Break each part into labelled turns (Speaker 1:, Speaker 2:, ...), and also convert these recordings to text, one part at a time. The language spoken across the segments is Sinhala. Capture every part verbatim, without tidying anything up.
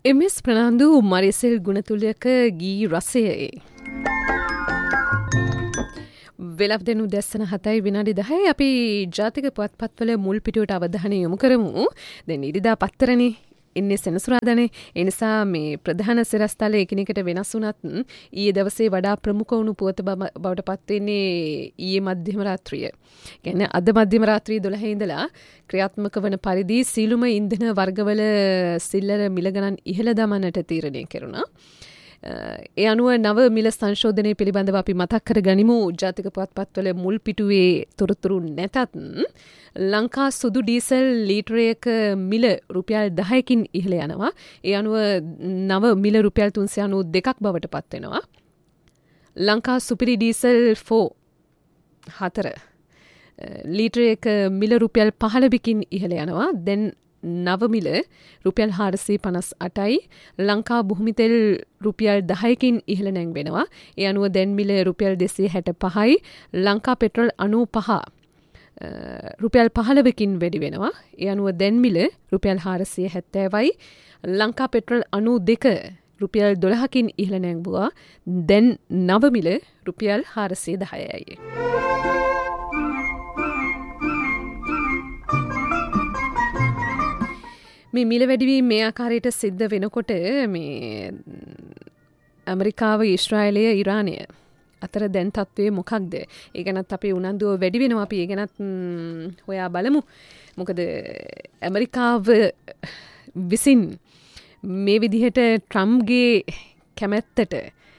Speaker 1: එම් එස් ප්‍රනාන්දු මරිසෙල් ගුණතුල්‍යක ගී රසයේ වෙලක් දෙනු දැස්සන හතයි විනාඩි දහයි අපි ජාතික පුවත්පත්වල මුල් පිටුවට අවධානය යොමු කරමු. දැන් ඉරිදා පත්තරනේ ඉන්නේ සෙනසුරාදානේ. ඒ නිසා මේ ප්‍රධාන සිරස්තල එකිනෙකට වෙනස් වුණත් ඊයේ දවසේ වඩා ප්‍රමුඛ වුණු පුවත බවට පත් වෙන්නේ ඊයේ මධ්‍යම රාත්‍රිය. කියන්නේ අද මධ්‍යම රාත්‍රිය දොළහේ ඉඳලා ක්‍රියාත්මක වන පරිදි සීලුම ඉන්ධන වර්ගවල සිල්ලර මිල ගණන් ඉහළ දමන්නට තීරණය කෙරුණා. ඒ අනුව නව මිල සංශෝධනය පිළිබඳව අපි මතක් කර ගනිමු. ජාතික පුවත්පත්වල මුල් පිටුවේ තොරතුරු නැතත් ලංකා සුදු ඩීසල් ලීටරයක මිල රුපියල් දහයකින් ඉහළ යනවා. ඒ අනුව නව මිල රුපියල් තුන්සිය අනූ දෙකක් බවට පත් වෙනවා. ලංකා සුපිරි ඩීසල් ෆෝ හතර ලීටරයක මිල රුපියල් පහළොවකින් ඉහළ යනවා. දැන් නව මිල රුපියල් හාරසිය පනස් අටයි. ලංකා භූමිතෙල් රුපියල් දහයකින් ඉහළ නැංවෙනවා. ඒ අනුව දැන් මිල රුපියල් දෙසිය හැට පහයි. ලංකා පෙට්‍රල් අනූ පහ රුපියල් පහළොවකින් වැඩි වෙනවා. ඒ අනුව දැන් මිල රුපියල් හාරසිය හැත්තෑවයි. ලංකා පෙට්‍රල් අනූ දෙක රුපියල් දොළහකින් ඉහළ නැංවුවා. දැන් නව මිල රුපියල් හාරසිය දහයයි. මේ මිල වැඩිවීම මේ ආකාරයට සිද්ධ වෙනකොට මේ ඇමරිකාව, ඊශ්‍රායලය, ඉරානය අතර දැන් තත්ත්වය මොකක්ද? ඒ ගැනත් අපේ උනන්දුව වැඩි වෙනවා. අපි ඒ ගැනත් හොයා බලමු. මොකද ඇමරිකාව විසින් මේ විදිහට ට්‍රම්ප්ගේ කැමැත්තට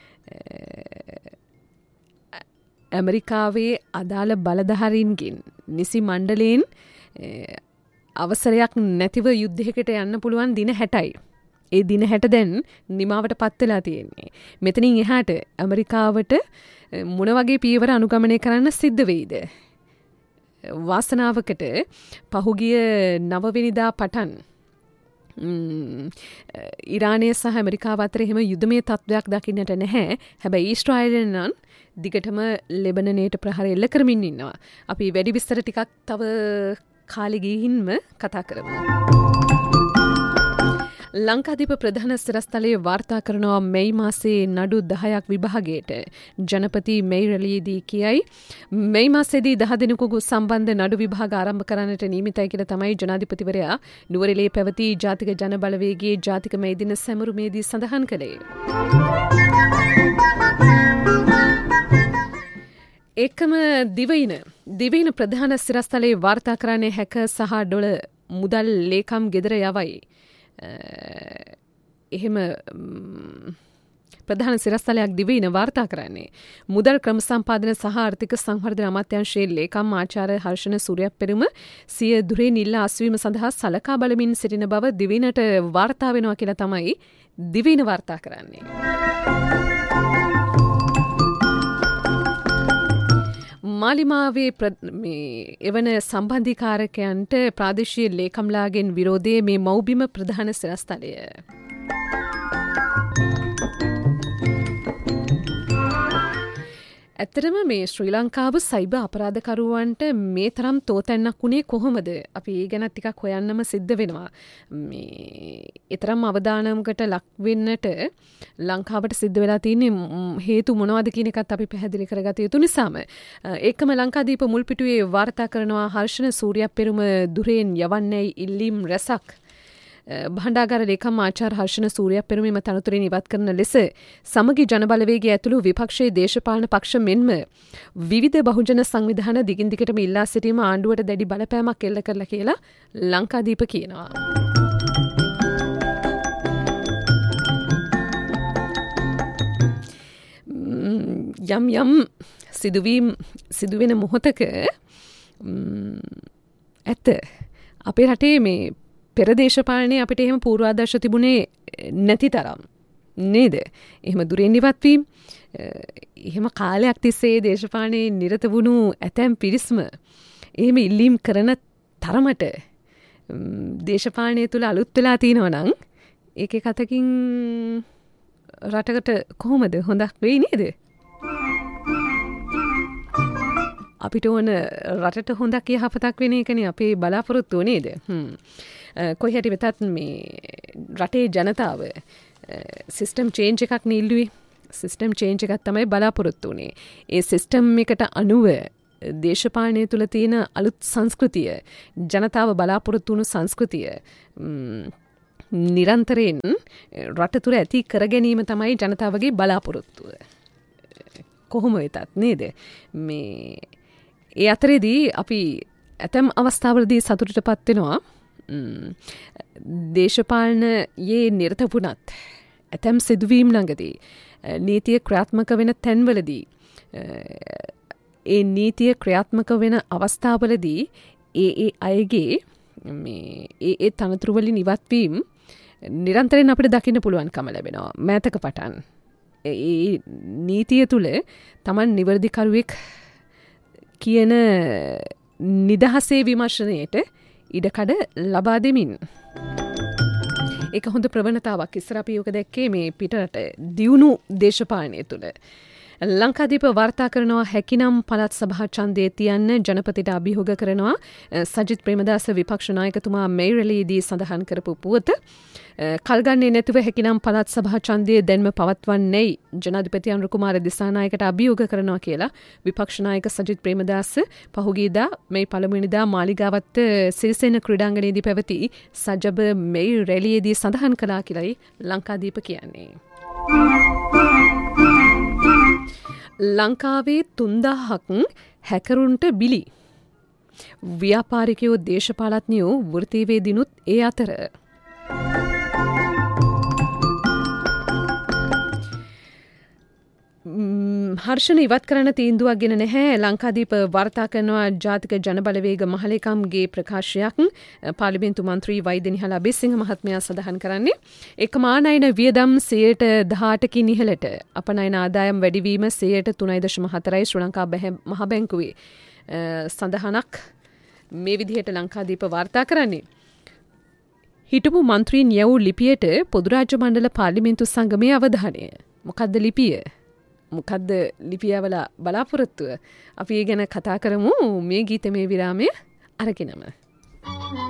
Speaker 1: ඇමරිකාවේ අදාළ බලධාරීන්ගෙන් නිසි මණ්ඩලයෙන් අවසරයක් නැතිව යුද්ධයකට යන්න පුළුවන් දින හැටයි. ඒ දින හැට දැන් නිමාවට පත්වෙලා තියෙන්නේ. මෙතනින් එහාට ඇමරිකාවට මොන වගේ පියවර අනුගමනය කරන්න සිද්ධ වෙයිද? වාසනාවකට පහුගිය නවවෙනිදා පටන් ඉරානය සහ ඇමරිකාව අතර එහෙම යුද්ධමය තත්ත්වයක් දකින්නට නැහැ. හැබැයි ඊශ්‍රායලය නම් දිගටම ලෙබනනයට ප්‍රහාර එල්ල කරමින් ඉන්නවා. අපි වැඩි විස්තර ටිකක් තව කාලෙ ගිහින්ම කතා කරමු. ලංකාදීප ප්‍රධාන සිරස්තලයේ වාර්තා කරනවා මැයි මාසයේ නඩු දහයක් විභාගයට ජනපති මෙයිරලීදී කියයි. මැයි මාසයේදී දහ දිනකු සම්බන්ධ නඩු විභාග ආරම්භ කරන්නට නියමිතයි කියලා තමයි ජනාධිපතිවරයා නුවරඑළියේ පැවති ජාතික ජන බලවේගයේ ජාතික මැයි දින සැමරුමේදී සඳහන් කළේ. ඒකම දිවයින දිවයින ප්‍රධාන සිරස්තලයේ වාර්තා කරන්නේ හැක සහ ඩොල මුදල් ලේකම් ගෙදර යවයි. එහෙම ප්‍රධාන සිරස්තලයක් දිවයින වාර්තා කරන්නේ. මුදල් ක්‍රම සම්පාදන සහ ආර්ථික සංවර්ධන අමාත්‍යාංශයේ ලේකම් ආචාර්ය හර්ෂණ සූර්යප්පෙරුම සිය දුරෙන් ඉල්ලා අස්වීම සඳහා සලකා බලමින් සිටින බව දිවයිනට වාර්තා වෙනවා කියලා තමයි දිවයින වාර්තා කරන්නේ. මාලිමාවේ එවන සම්බන්ධීකාරකයන්ට ප්‍රාදේශීය ලේකම්ලාගෙන් විරෝධයේ මේ මව්බිම ප්‍රධාන සිරස්තලය. ඇත්තටම මේ ශ්‍රී ලංකාව සයිබර් අපරාධකරුවන්ට මේ තරම් තෝතැන්නක් වුණේ කොහොමද? අපි ඒ ගැන ටිකක් හොයන්නම සිද්ධ වෙනවා. මේ ඊතරම් අවදානමකට ලක් වෙන්නට ලංකාවට සිද්ධ වෙලා තියෙන්නේ හේතු මොනවද කියන එකත් අපි පැහැදිලි කරගත යුතු නිසාම ඒකම ලංකාදීප මුල් පිටුවේ වාර්තා කරනවා හර්ෂණ සූර්යප්පෙරුම දුරෙන් යවන්නේයි ඉල්ලීම් රැසක්. භණ්ඩාගාර ලේකම් ආචාර්ය හර්ෂණ සූර්යප්පෙරුම මෙම තනතුරෙන් ඉවත් කරන ලෙස සමගි ජනබලවේගය ඇතුළු විපක්ෂයේ දේශපාලන පක්ෂ මෙන්ම විවිධ බහුජන සංවිධාන දිගින් දිගටම ඉල්ලා සිටීම ආණ්ඩුවට දැඩි බලපෑමක් එල්ල කරලා කියලා ලංකාදීප කියනවා. යම් යම් සිදුවීම් සිදුවෙන මොහොතක ඇත්ත අපේ රටේ මේ පෙරදේශපාලනය අපිට එහෙම පූර්වාදර්ශ තිබුණේ නැති තරම් නේද? එහෙම දුරෙන් ඉවත්වීම එහෙම කාලයක් තිස්සේ දේශපාලනයේ නිරත වුණු ඇතැම් පිරිස්ම එහෙම ඉල්ලීම් කරන තරමට දේශපාලනය තුළ අලුත් වෙලා තියෙනවා නම් ඒකේ කතකින් රටකට කොහොමද හොඳක් වෙයි නේද? අපිට ඕන රටට හොඳක් යහපතක් වෙන එකනේ අපේ බලාපොරොත්තුව නේද? කොයි හැටි වෙතත් මේ රටේ ජනතාව සිස්ටම් චේන්ජ් එකක් නිල්ලුවේ සිස්ටම් චේන්ජ් එකක් තමයි බලාපොරොත්තු වුණේ. ඒ සිස්ටම් එකට අනුව දේශපාලනය තුළ තියෙන අලුත් සංස්කෘතිය ජනතාව බලාපොරොත්තු වුණු සංස්කෘතිය නිරන්තරයෙන් රට තුළ ඇති කර ගැනීම තමයි ජනතාවගේ බලාපොරොත්තුව. කොහොම වෙතත් නේද? මේ ඒ අතරේදී අපි ඇතැම් අවස්ථාවලදී සතුටට පත් වෙනවා. දේශපාලනයේ නිරත වුණත් ඇතැම් සිදුවීම් ළඟදී නීතිය ක්‍රියාත්මක වෙන තැන්වලදී ඒ නීතිය ක්‍රියාත්මක වෙන අවස්ථාවලදී ඒ ඒ අයගේ මේ ඒ ඒ තනතුරු වලින් ඉවත්වීම නිරන්තරයෙන් අපිට දකින්න පුළුවන්කම ලැබෙනවා. මෑතක පටන් ඒ නීතිය තුළ Taman නිවැරදිකරුවෙක් කියන නිදහසේ විමර්ශනයට ඉඩකඩ ලබා දෙමින් ඒක හොඳ ප්‍රවණතාවක්. ඉස්සර අපි ඔක දැක්කේ මේ පිටරට දියුණු දේශපාලනය තුළ. ලංකාදීප වාර්තා කරනවා හැකිනම් පළාත් සභා ඡන්දය තියන්න ජනපතිට අභියෝග කරනවා. සජිත් ප්‍රේමදාස විපක්ෂ නායකතුමා මේ රැළියේදී සඳහන් කරපු පුවත. කල්ගන්නේ නැතුව හැකිනම් පළාත් සභා ඡන්දය දැන්ම පවත්වන්නේයි ජනාධිපති අනුර කුමාර දිසානායකට අභියෝග කරනවා කියලා විපක්ෂ නායක සජිත් ප්‍රේමදාස පහුගියදා මේ පළමුවෙනිදා මාලිගාවත් සිරිසේන ක්‍රීඩාංගණයේදී පැවති සජබ මේ රැළියේදී සඳහන් කළා කියලායි ලංකාදීප කියන්නේ. ලංකාවේ තුන්දාහක් හැකරුන්ට බිලි. ව්‍යාපාරිකයෝ දේශපාලඥයෝ වෘත්තීවේදිනුත් ඒ අතර. හර්ෂණ ඉවත් කරන්න තීන්දුවක් ගෙන නැහැ. ලංකාදීප වාර්තා කරනවා ජාතික ජනබලවේග මහලේකම්ගේ ප්‍රකාශයක් පාර්ලිමේන්තු මන්ත්‍රී වෛද්‍යනිහල අබේසිංහ මහත්මයා සඳහන් කරන්නේ එකම ආනයන වියදම් සියයට දහඅටකින් ඉහළට අපනයන ආදායම් වැඩිවීම සියයට තුනයි දශම හතරයි ශ්‍රී ලංකා මහ බැංකුවේ සඳහනක් මේ විදිහට ලංකාදීප වාර්තා කරන්නේ. හිටපු මන්ත්‍රීන් යවූ ලිපියට පොදු රාජ්‍ය මණ්ඩල පාර්ලිමේන්තු සංගමයේ අවධානය. මොකද්ද ලිපිය? මොකද්ද ලිපියවල බලාපොරොත්තුව? අපි ඒ ගැන කතා කරමු මේ ගීතමය විරාමය අරගෙනම.